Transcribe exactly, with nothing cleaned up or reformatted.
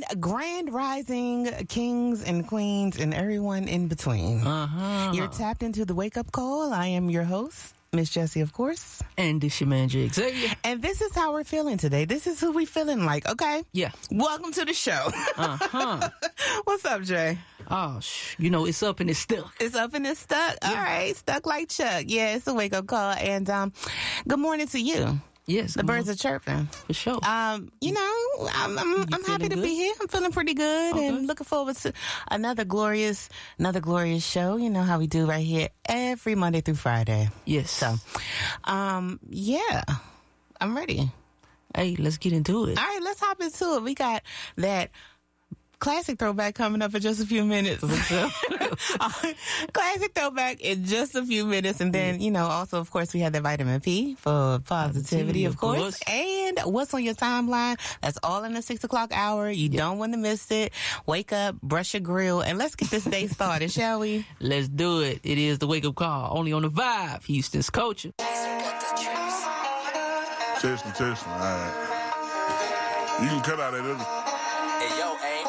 grand rising kings and queens and everyone in between. Uh-huh. You're tapped into the Wake Up Call. I am your host, Miss Jessie, of course. And this your man, Jay Xavier. And this is how we're feeling today. This is who we feeling like, okay? Yeah. Welcome to the show. Uh-huh. What's up, Jay? Oh, sh- you know, it's up and it's stuck. It's up and it's stuck. All right. Stuck like Chuck. Yeah, it's a Wake Up Call. And um, good morning to you. Yes. The birds are chirping. For sure. Um, you know, I'm I'm, I'm happy to good? be here. I'm feeling pretty good Okay. and looking forward to another glorious, another glorious show. You know how we do right here every Monday through Friday. Yes. So, um, yeah, I'm ready. Hey, let's get into it. All right, let's hop into it. We got that classic throwback coming up in just a few minutes. Classic throwback in just a few minutes. And then, you know, also, of course, we have the vitamin P for positivity, Positivity, of of course. course. And what's on your timeline? That's all in the six o'clock hour. You don't want to miss it. Wake up, brush your grill, and let's get this day started, shall we? Let's do it. It is the Wake Up Call, only on the Vibe, Houston's culture. Testing, testing. All right. You can cut out that other. Hey, yo,